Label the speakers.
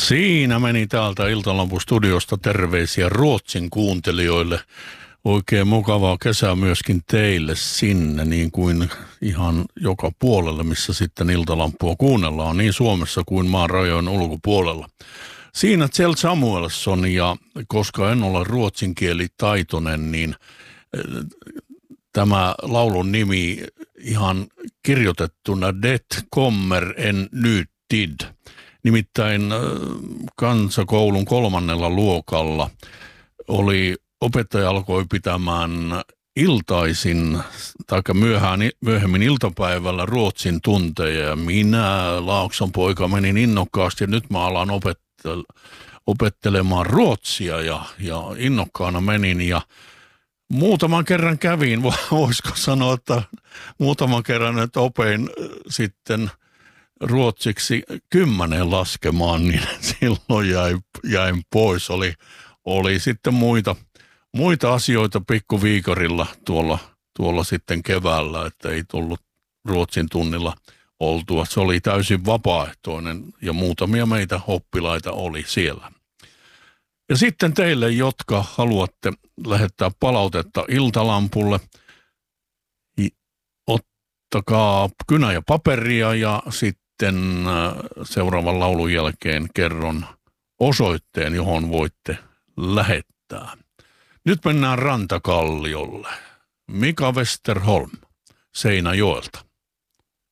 Speaker 1: Siinä meni täältä Iltalampu-studiosta terveisiä Ruotsin kuuntelijoille. Oikein mukavaa kesää myöskin teille sinne, niin kuin ihan joka puolelle, missä sitten Iltalampua kuunnellaan, niin Suomessa kuin maan rajojen ulkopuolella. Siinä Kjell Samuelsson, ja koska en ole ruotsinkielitaitoinen, niin tämä laulun nimi ihan kirjoitettuna Det kommer en ny tid. Nimittäin kansakoulun 3. luokalla opettaja alkoi pitämään iltaisin tai myöhemmin iltapäivällä ruotsin tunteja. Ja minä, Laakson poika, menin innokkaasti ja nyt mä alan opettelemaan ruotsia ja innokkaana menin ja muutaman kerran kävin, voisiko sanoa, että muutaman kerran että opein sitten ruotsiksi 10 laskemaan, niin silloin jäin pois. Oli sitten muita asioita pikkuviikarilla tuolla sitten keväällä, että ei tullut ruotsin tunnilla oltua. Se oli täysin vapaaehtoinen ja muutamia meitä oppilaita oli siellä. Ja sitten teille, jotka haluatte lähettää palautetta Iltalampulle, ottakaa kynä ja paperia ja sitten seuraavan laulun jälkeen kerron osoitteen, johon voitte lähettää. Nyt mennään Rantakalliolle. Mika Westerholm Seinäjoelta.